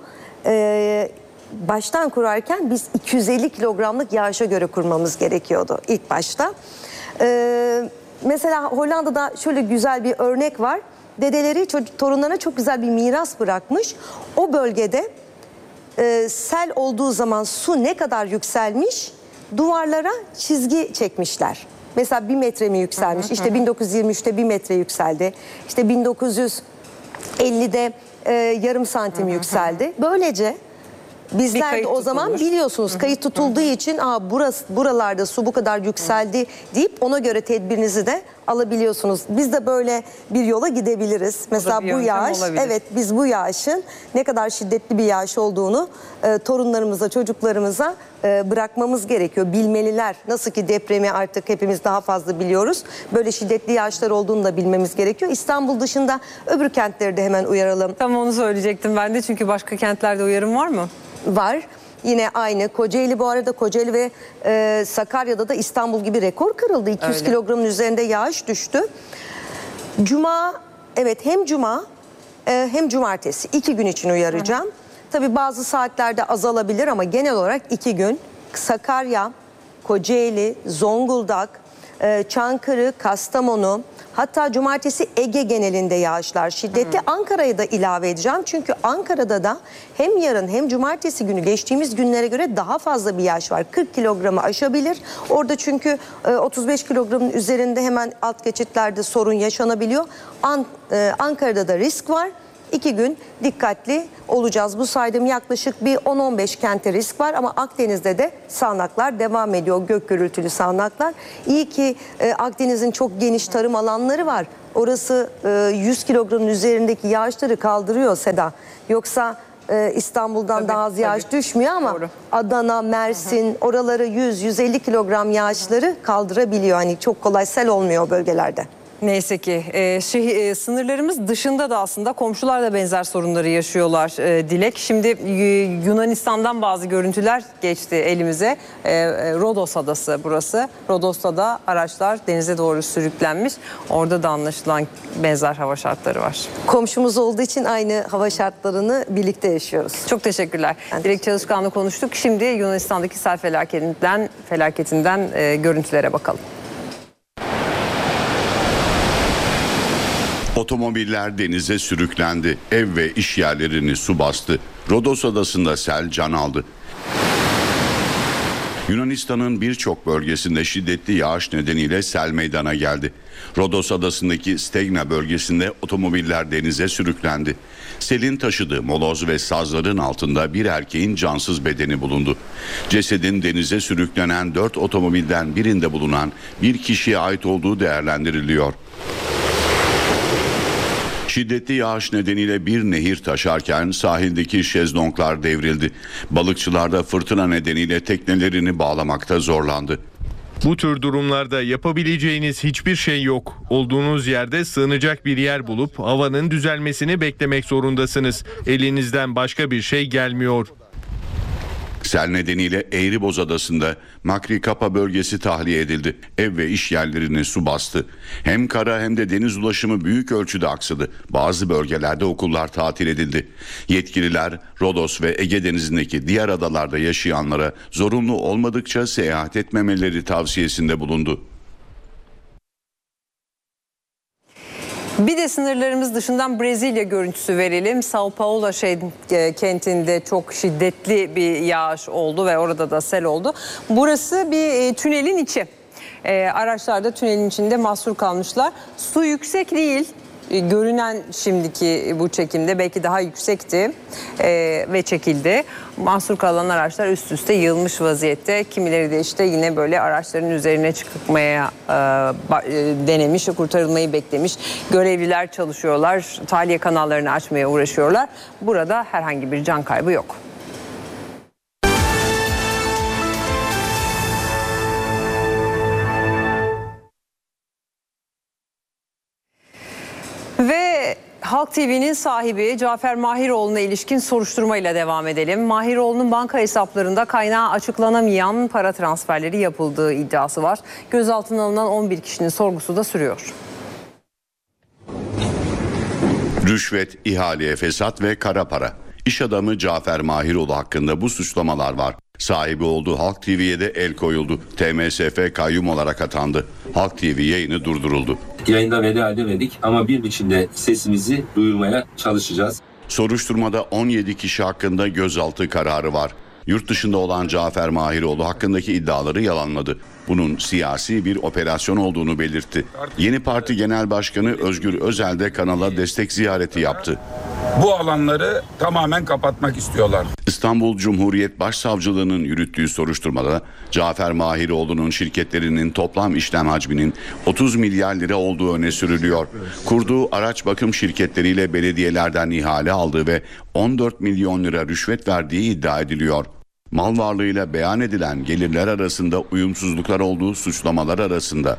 e, baştan kurarken biz iki yüz elli kilogramlık yağışa göre kurmamız gerekiyordu ilk başta. E, mesela Hollanda'da şöyle güzel bir örnek var. Dedeleri çocuk, torunlarına çok güzel bir miras bırakmış. O bölgede e, sel olduğu zaman su ne kadar yükselmiş, duvarlara çizgi çekmişler. Mesela bir metre mi yükselmiş? Hı hı, işte bin dokuz yüz yirmi üçte bir metre yükseldi. İşte bin dokuz yüz ellide e, yarım santim hı hı, yükseldi. Böylece bizler de o zaman tutulmuş. Biliyorsunuz hı hı, kayıt tutulduğu hı hı. için Aa, burası, buralarda su bu kadar yükseldi hı. deyip ona göre tedbirinizi de alabiliyorsunuz. Biz de böyle bir yola gidebiliriz. Mesela bu yağış, olabilir. Evet biz bu yağışın ne kadar şiddetli bir yağış olduğunu e, torunlarımıza, çocuklarımıza e, bırakmamız gerekiyor. Bilmeliler. Nasıl ki depremi artık hepimiz daha fazla biliyoruz. Böyle şiddetli yağışlar olduğunu da bilmemiz gerekiyor. İstanbul dışında öbür kentleri de hemen uyaralım. Tam onu söyleyecektim ben de, çünkü başka kentlerde uyarım var mı? Var. Yine aynı. Kocaeli, bu arada Kocaeli ve e, Sakarya'da da İstanbul gibi rekor kırıldı. iki yüz Öyle. kilogramın üzerinde yağış düştü. Cuma, evet hem cuma e, hem cumartesi iki gün için uyaracağım. Hı hı. Tabii bazı saatlerde azalabilir ama genel olarak iki gün Sakarya, Kocaeli, Zonguldak, e, Çankırı, Kastamonu, Hatta cumartesi Ege genelinde yağışlar şiddetli. Ankara'ya da ilave edeceğim. Çünkü Ankara'da da hem yarın hem cumartesi günü geçtiğimiz günlere göre daha fazla bir yağış var. kırk kilogramı aşabilir. Orada çünkü otuz beş kilogramın üzerinde hemen alt geçitlerde sorun yaşanabiliyor. An, e, Ankara'da da risk var. İki gün dikkatli olacağız. Bu saydığım yaklaşık bir on on beş kente risk var ama Akdeniz'de de sağanaklar devam ediyor. Gök gürültülü sağanaklar. İyi ki e, Akdeniz'in çok geniş tarım alanları var. Orası e, yüz kilogramın üzerindeki yağışları kaldırıyor Seda. Yoksa e, İstanbul'dan tabii, daha az yağış tabii. düşmüyor ama doğru. Adana, Mersin, hı hı. oraları yüz yüz elli kilogram yağışları kaldırabiliyor. Hani çok kolay sel olmuyor o bölgelerde. Neyse ki e, şey, e, sınırlarımız dışında da aslında komşular da benzer sorunları yaşıyorlar e, Dilek. Şimdi e, Yunanistan'dan bazı görüntüler geçti elimize. E, e, Rodos adası burası. Rodos'ta da araçlar denize doğru sürüklenmiş. Orada da anlaşılan benzer hava şartları var. Komşumuz olduğu için aynı hava şartlarını birlikte yaşıyoruz. Çok teşekkürler. Ben Dilek Çalışkan'la konuştuk. Şimdi Yunanistan'daki sel felaketinden, felaketinden e, görüntülere bakalım. Otomobiller denize sürüklendi. Ev ve iş yerlerini su bastı. Rodos adasında sel can aldı. Yunanistan'ın birçok bölgesinde şiddetli yağış nedeniyle sel meydana geldi. Rodos adasındaki Stegna bölgesinde otomobiller denize sürüklendi. Selin taşıdığı moloz ve sazların altında bir erkeğin cansız bedeni bulundu. Cesedin denize sürüklenen dört otomobilden birinde bulunan bir kişiye ait olduğu değerlendiriliyor. Şiddetli yağış nedeniyle bir nehir taşarken sahildeki şezlonglar devrildi. Balıkçılar da fırtına nedeniyle teknelerini bağlamakta zorlandı. Bu tür durumlarda yapabileceğiniz hiçbir şey yok. Olduğunuz yerde sığınacak bir yer bulup havanın düzelmesini beklemek zorundasınız. Elinizden başka bir şey gelmiyor. Sel nedeniyle Eğriboz Adası'nda Makrikapa bölgesi tahliye edildi. Ev ve iş yerlerini su bastı. Hem kara hem de deniz ulaşımı büyük ölçüde aksadı. Bazı bölgelerde okullar tatil edildi. Yetkililer Rodos ve Ege Denizi'ndeki diğer adalarda yaşayanlara zorunlu olmadıkça seyahat etmemeleri tavsiyesinde bulundu. Bir de sınırlarımız dışından Brezilya görüntüsü verelim. São Paulo şey, e, kentinde çok şiddetli bir yağış oldu ve orada da sel oldu. Burası bir e, tünelin içi. E, araçlar da tünelin içinde mahsur kalmışlar. Su yüksek değil. Görünen şimdiki bu çekimde belki daha yüksekti e, ve çekildi. Mahsur kalan araçlar üst üste yığılmış vaziyette. Kimileri de işte yine böyle araçların üzerine çıkmaya e, denemiş, kurtarılmayı beklemiş. Görevliler çalışıyorlar, tahliye kanallarını açmaya uğraşıyorlar. Burada herhangi bir can kaybı yok. Ve Halk T V'nin sahibi Cafer Mahiroğlu'na ilişkin soruşturmayla devam edelim. Mahiroğlu'nun banka hesaplarında kaynağı açıklanamayan para transferleri yapıldığı iddiası var. Gözaltına alınan on bir kişinin sorgusu da sürüyor. Rüşvet, ihale, fesat ve kara para. İş adamı Cafer Mahiroğlu hakkında bu suçlamalar var. Sahibi olduğu Halk T V'ye de el koyuldu. T M S F kayyum olarak atandı. Halk T V yayını durduruldu. Yayında veda edemedik ama bir biçimde sesimizi duyurmaya çalışacağız. Soruşturmada on yedi kişi hakkında gözaltı kararı var. Yurt dışında olan Cafer Mahiroğlu hakkındaki iddiaları yalanladı. Bunun siyasi bir operasyon olduğunu belirtti. Yeni Parti Genel Başkanı Özgür Özel de kanala destek ziyareti yaptı. Bu alanları tamamen kapatmak istiyorlar. İstanbul Cumhuriyet Başsavcılığı'nın yürüttüğü soruşturmada Cafer Mahiroğlu'nun şirketlerinin toplam işlem hacminin otuz milyar lira olduğu öne sürülüyor. Kurduğu araç bakım şirketleriyle belediyelerden ihale aldığı ve on dört milyon lira rüşvet verdiği iddia ediliyor. Mal varlığıyla beyan edilen gelirler arasında uyumsuzluklar olduğu suçlamalar arasında.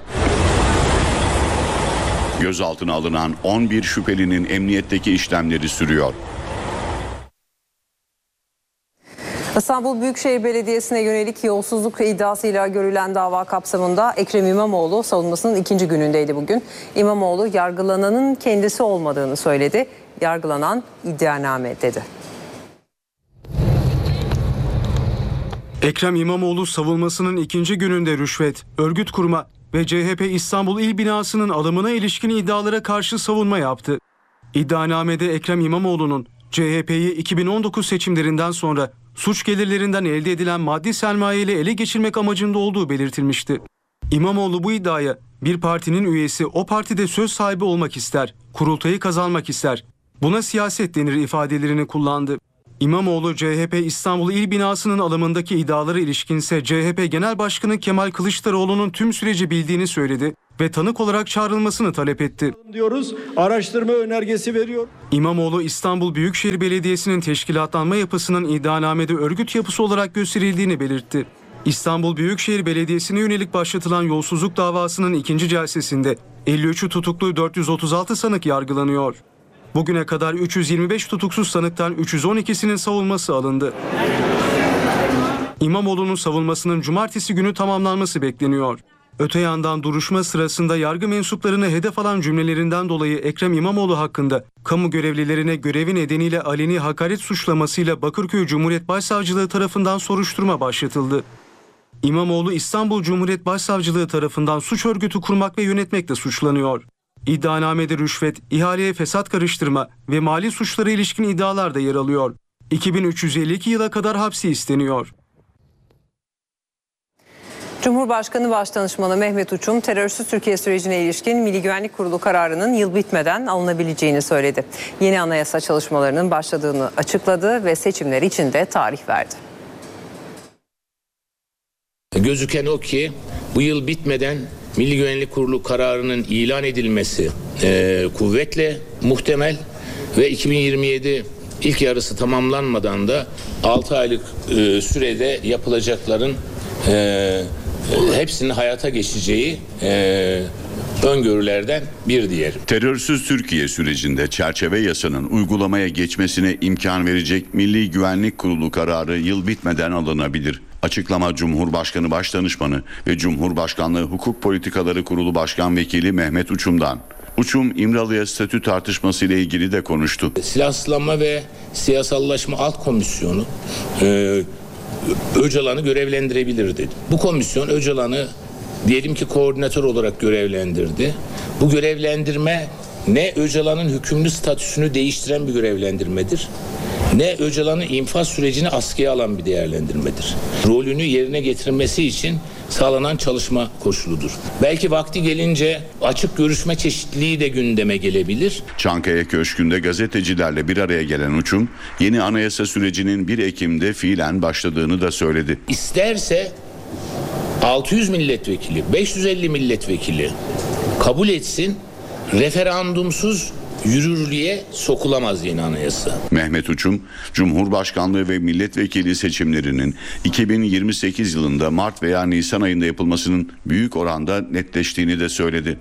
Gözaltına alınan on bir şüphelinin emniyetteki işlemleri sürüyor. İstanbul Büyükşehir Belediyesi'ne yönelik yolsuzluk iddiasıyla görülen dava kapsamında Ekrem İmamoğlu savunmasının ikinci günündeydi bugün. İmamoğlu yargılananın kendisi olmadığını söyledi. Yargılanan iddianame dedi. Ekrem İmamoğlu savunmasının ikinci gününde rüşvet, örgüt kurma ve C H P İstanbul İl Binası'nın alımına ilişkin iddialara karşı savunma yaptı. İddianamede Ekrem İmamoğlu'nun C H P'yi iki bin on dokuz seçimlerinden sonra suç gelirlerinden elde edilen maddi sermaye ile ele geçirmek amacında olduğu belirtilmişti. İmamoğlu bu iddiaya bir partinin üyesi o partide söz sahibi olmak ister, kurultayı kazanmak ister, buna siyaset denir ifadelerini kullandı. İmamoğlu C H P İstanbul İl Binası'nın alımındaki iddialara ilişkinse C H P Genel Başkanı Kemal Kılıçdaroğlu'nun tüm süreci bildiğini söyledi ve tanık olarak çağrılmasını talep etti. Diyoruz, araştırma önergesi veriyor. İmamoğlu İstanbul Büyükşehir Belediyesi'nin teşkilatlanma yapısının iddianamede örgüt yapısı olarak gösterildiğini belirtti. İstanbul Büyükşehir Belediyesi'ne yönelik başlatılan yolsuzluk davasının ikinci celsesinde elli üçü tutuklu dört yüz otuz altı sanık yargılanıyor. Bugüne kadar üç yüz yirmi beş tutuksuz sanıktan üç yüz on ikisinin savunması alındı. İmamoğlu'nun savunmasının cumartesi günü tamamlanması bekleniyor. Öte yandan duruşma sırasında yargı mensuplarını hedef alan cümlelerinden dolayı Ekrem İmamoğlu hakkında kamu görevlilerine görevi nedeniyle aleni hakaret suçlamasıyla Bakırköy Cumhuriyet Başsavcılığı tarafından soruşturma başlatıldı. İmamoğlu İstanbul Cumhuriyet Başsavcılığı tarafından suç örgütü kurmak ve yönetmekle suçlanıyor. İddianamede rüşvet, ihaleye fesat karıştırma ve mali suçlara ilişkin iddialar da yer alıyor. iki bin üç yüz elli iki yıla kadar hapsi isteniyor. Cumhurbaşkanı Başdanışmanı Mehmet Uçum, terörsüz Türkiye sürecine ilişkin Milli Güvenlik Kurulu kararının yıl bitmeden alınabileceğini söyledi. Yeni anayasa çalışmalarının başladığını açıkladı ve seçimler için de tarih verdi. Gözüken o ki bu yıl bitmeden Milli Güvenlik Kurulu kararının ilan edilmesi e, kuvvetle muhtemel ve iki bin yirmi yedi ilk yarısı tamamlanmadan da altı aylık e, sürede yapılacakların e, hepsinin hayata geçeceği e, öngörülerden bir diyelim. Terörsüz Türkiye sürecinde çerçeve yasanın uygulamaya geçmesine imkan verecek Milli Güvenlik Kurulu kararı yıl bitmeden alınabilir. Açıklama Cumhurbaşkanı Başdanışmanı ve Cumhurbaşkanlığı Hukuk Politikaları Kurulu Başkan Vekili Mehmet Uçum'dan. Uçum, İmralı'ya statü tartışması ile ilgili de konuştu. Silahsızlanma ve Siyasallaşma Alt Komisyonu e, Öcalan'ı görevlendirebilir dedi. Bu komisyon Öcalan'ı diyelim ki koordinatör olarak görevlendirdi. Bu görevlendirme ne Öcalan'ın hükümlü statüsünü değiştiren bir görevlendirmedir, ne Öcalan'ın infaz sürecini askıya alan bir değerlendirmedir. Rolünü yerine getirmesi için sağlanan çalışma koşuludur. Belki vakti gelince açık görüşme çeşitliliği de gündeme gelebilir. Çankaya Köşkü'nde gazetecilerle bir araya gelen Uçum, yeni anayasa sürecinin bir Ekim'de fiilen başladığını da söyledi. İsterse altı yüz milletvekili, beş yüz elli milletvekili kabul etsin, referandumsuz yürürlüğe sokulamaz yeni anayasa. Mehmet Uçum, Cumhurbaşkanlığı ve milletvekili seçimlerinin iki bin yirmi sekiz yılında Mart veya Nisan ayında yapılmasının büyük oranda netleştiğini de söyledi.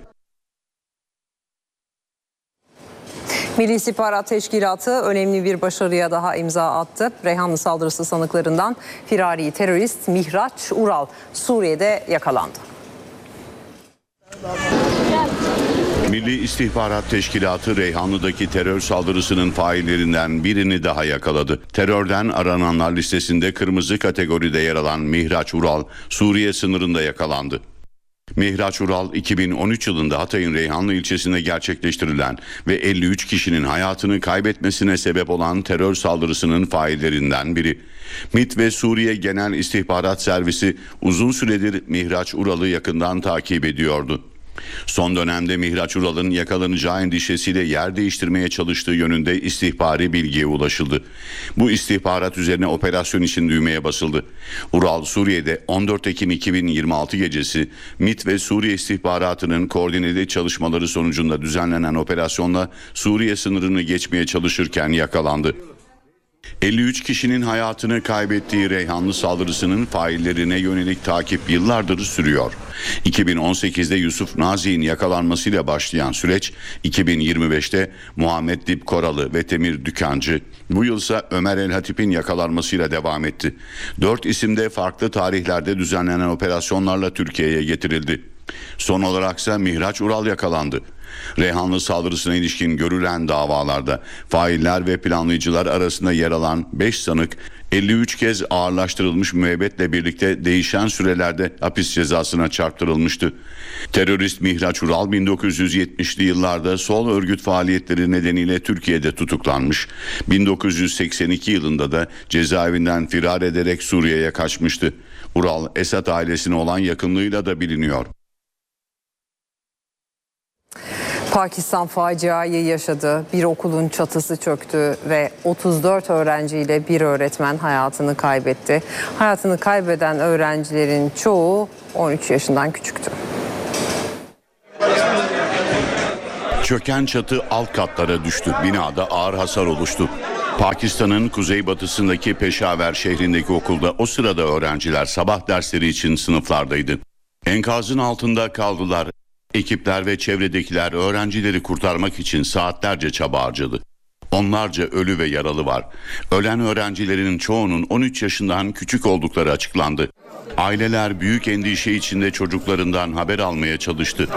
Milli İstihbarat Teşkilatı önemli bir başarıya daha imza attı. Reyhanlı saldırısı sanıklarından firari terörist Mihraç Ural Suriye'de yakalandı. Milli İstihbarat Teşkilatı Reyhanlı'daki terör saldırısının faillerinden birini daha yakaladı. Terörden arananlar listesinde kırmızı kategoride yer alan Mihraç Ural Suriye sınırında yakalandı. Mihraç Ural iki bin on üç yılında Hatay'ın Reyhanlı ilçesinde gerçekleştirilen ve elli üç kişinin hayatını kaybetmesine sebep olan terör saldırısının faillerinden biri. MİT ve Suriye Genel İstihbarat Servisi uzun süredir Mihraç Ural'ı yakından takip ediyordu. Son dönemde Mihraç Ural'ın yakalanacağı endişesiyle yer değiştirmeye çalıştığı yönünde istihbari bilgiye ulaşıldı. Bu istihbarat üzerine operasyon için düğmeye basıldı. Ural Suriye'de on dört Ekim iki bin yirmi altı gecesi MİT ve Suriye istihbaratının koordineli çalışmaları sonucunda düzenlenen operasyonla Suriye sınırını geçmeye çalışırken yakalandı. elli üç kişinin hayatını kaybettiği Reyhanlı saldırısının faillerine yönelik takip yıllardır sürüyor. iki bin on sekizde Yusuf Nazi'nin yakalanmasıyla başlayan süreç iki bin yirmi beşte Muhammed Dip Koralı ve Temir Dükancı, bu yılsa Ömer El Hatip'in yakalanmasıyla devam etti. Dört isim de farklı tarihlerde düzenlenen operasyonlarla Türkiye'ye getirildi. Son olaraksa Mihraç Ural yakalandı. Reyhanlı saldırısına ilişkin görülen davalarda failler ve planlayıcılar arasında yer alan beş sanık elli üç kez ağırlaştırılmış müebbetle birlikte değişen sürelerde hapis cezasına çarptırılmıştı. Terörist Mihraç Ural bin dokuz yüz yetmişli yıllarda sol örgüt faaliyetleri nedeniyle Türkiye'de tutuklanmış. bin dokuz yüz seksen iki yılında da cezaevinden firar ederek Suriye'ye kaçmıştı. Ural, Esad ailesine olan yakınlığıyla da biliniyor. Pakistan faciayı yaşadı. Bir okulun çatısı çöktü ve otuz dört öğrenciyle bir öğretmen hayatını kaybetti. Hayatını kaybeden öğrencilerin çoğu on üç yaşından küçüktü. Çöken çatı alt katlara düştü. Binada ağır hasar oluştu. Pakistan'ın kuzeybatısındaki Peşaver şehrindeki okulda o sırada öğrenciler sabah dersleri için sınıflardaydı. Enkazın altında kaldılar. Ekipler ve çevredekiler öğrencileri kurtarmak için saatlerce çaba harcadı. Onlarca ölü ve yaralı var. Ölen öğrencilerin çoğunun on üç yaşından küçük oldukları açıklandı. Aileler büyük endişe içinde çocuklarından haber almaya çalıştı.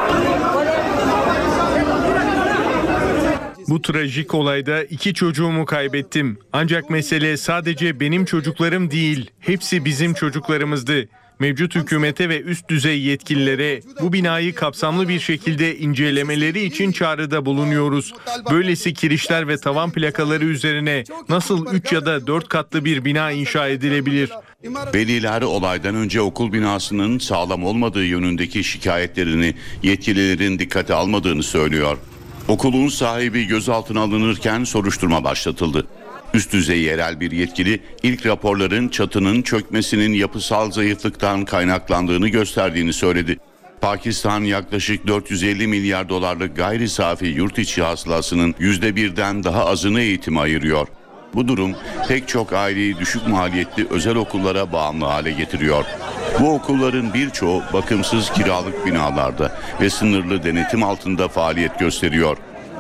Bu trajik olayda iki çocuğumu kaybettim. Ancak mesele sadece benim çocuklarım değil, hepsi bizim çocuklarımızdı. Mevcut hükümete ve üst düzey yetkililere bu binayı kapsamlı bir şekilde incelemeleri için çağrıda bulunuyoruz. Böylesi kirişler ve tavan plakaları üzerine nasıl üç ya da dört katlı bir bina inşa edilebilir? Veliler olaydan önce okul binasının sağlam olmadığı yönündeki şikayetlerini yetkililerin dikkate almadığını söylüyor. Okulun sahibi gözaltına alınırken soruşturma başlatıldı. Üst düzey yerel bir yetkili ilk raporların çatının çökmesinin yapısal zayıflıktan kaynaklandığını gösterdiğini söyledi. Pakistan yaklaşık dört yüz elli milyar dolarlık gayri safi yurt içi hasılasının yüzde birden daha azını eğitime ayırıyor. Bu durum pek çok aileyi düşük maliyetli özel okullara bağımlı hale getiriyor. Bu okulların birçoğu bakımsız kiralık binalarda ve sınırlı denetim altında faaliyet gösteriyor.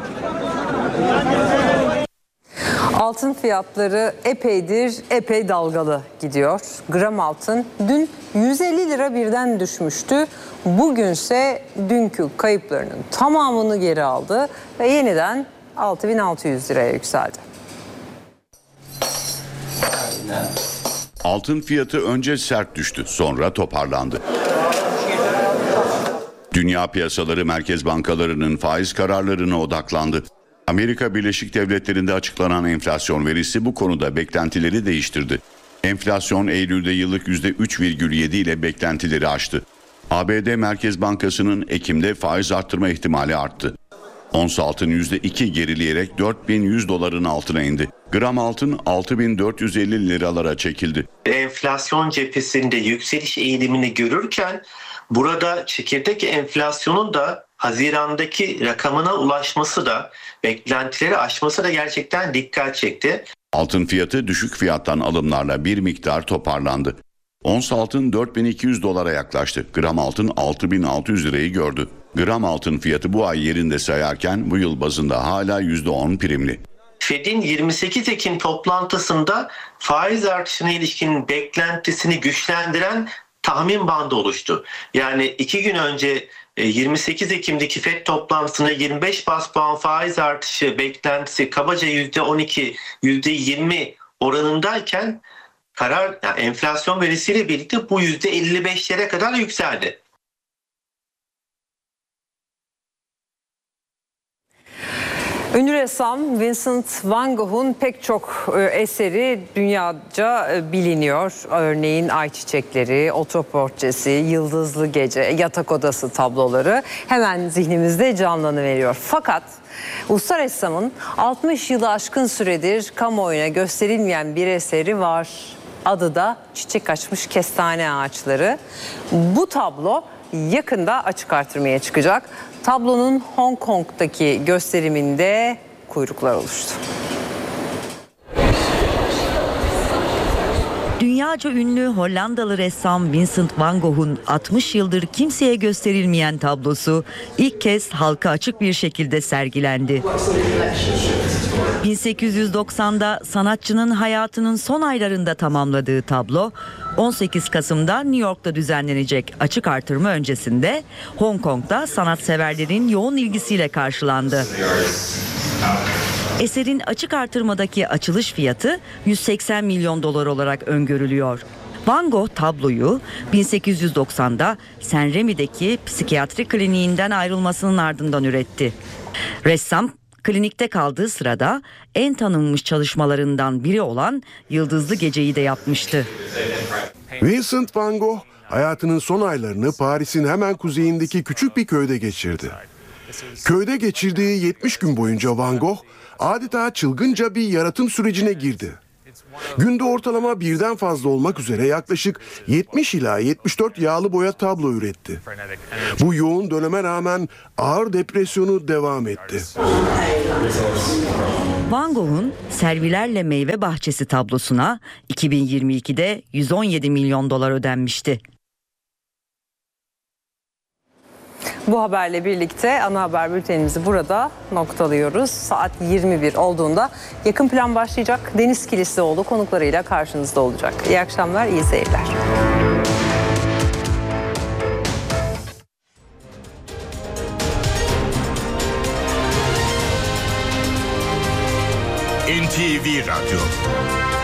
Altın fiyatları epeydir epey dalgalı gidiyor. Gram altın dün yüz elli lira birden düşmüştü. Bugünse dünkü kayıplarının tamamını geri aldı ve yeniden altı bin altı yüz liraya yükseldi. Altın fiyatı önce sert düştü, sonra toparlandı. Dünya piyasaları merkez bankalarının faiz kararlarına odaklandı. Amerika Birleşik Devletleri'nde açıklanan enflasyon verisi bu konuda beklentileri değiştirdi. Enflasyon Eylül'de yıllık yüzde üç virgül yedi ile beklentileri aştı. A B D Merkez Bankası'nın Ekim'de faiz arttırma ihtimali arttı. Ons altın yüzde iki gerileyerek dört bin yüz doların altına indi. Gram altın altı bin dört yüz elli liralara çekildi. Enflasyon cephesinde yükseliş eğilimini görürken burada çekirdek enflasyonun da Haziran'daki rakamına ulaşması da beklentileri aşması da gerçekten dikkat çekti. Altın fiyatı düşük fiyattan alımlarla bir miktar toparlandı. Ons altın dört bin iki yüz dolara yaklaştı. Gram altın altı bin altı yüz lirayı gördü. Gram altın fiyatı bu ay yerinde sayarken bu yıl bazında hala yüzde on primli. Fed'in yirmi sekiz Ekim toplantısında faiz artışına ilişkin beklentisini güçlendiren tahmin bandı oluştu. Yani iki gün önce yirmi sekiz Ekim'deki Fed toplantısında yirmi beş bas puan faiz artışı beklentisi kabaca yüzde on iki, yüzde yirmi oranındayken karar yani enflasyon verisiyle birlikte bu yüzde elli beşlere kadar yükseldi. Ünlü ressam Vincent van Gogh'un pek çok eseri dünyaca biliniyor. Örneğin Ay Çiçekleri, Otoportresi, Yıldızlı Gece, Yatak Odası tabloları hemen zihnimizde canlanıveriyor. Fakat usta ressamın altmış yılı aşkın süredir kamuoyuna gösterilmeyen bir eseri var. Adı da Çiçek Açmış Kestane Ağaçları. Bu tablo yakında açık artırmaya çıkacak. Tablonun Hong Kong'daki gösteriminde kuyruklar oluştu. Dünyaca ünlü Hollandalı ressam Vincent van Gogh'un altmış yıldır kimseye gösterilmeyen tablosu ilk kez halka açık bir şekilde sergilendi. bin sekiz yüz doksanda sanatçının hayatının son aylarında tamamladığı tablo, on sekiz Kasım'da New York'ta düzenlenecek açık artırma öncesinde Hong Kong'da sanatseverlerin yoğun ilgisiyle karşılandı. Eserin açık artırmadaki açılış fiyatı yüz seksen milyon dolar olarak öngörülüyor. Van Gogh tabloyu bin sekiz yüz doksanda Saint Remy'deki psikiyatri kliniğinden ayrılmasının ardından üretti. Ressam klinikte kaldığı sırada en tanınmış çalışmalarından biri olan Yıldızlı Gece'yi de yapmıştı. Vincent van Gogh hayatının son aylarını Paris'in hemen kuzeyindeki küçük bir köyde geçirdi. Köyde geçirdiği yetmiş gün boyunca Van Gogh adeta çılgınca bir yaratım sürecine girdi. Günde ortalama birden fazla olmak üzere yaklaşık yetmiş ila yetmiş dört yağlı boya tablo üretti. Bu yoğun döneme rağmen ağır depresyonu devam etti. Van Gogh'un Servilerle Meyve Bahçesi tablosuna iki bin yirmi ikide yüz on yedi milyon dolar ödenmişti. Bu haberle birlikte ana haber bültenimizi burada noktalıyoruz. Saat yirmi bir olduğunda yakın plan başlayacak. Deniz Kilislioğlu konuklarıyla karşınızda olacak. İyi akşamlar, iyi seyirler. N T V Radyo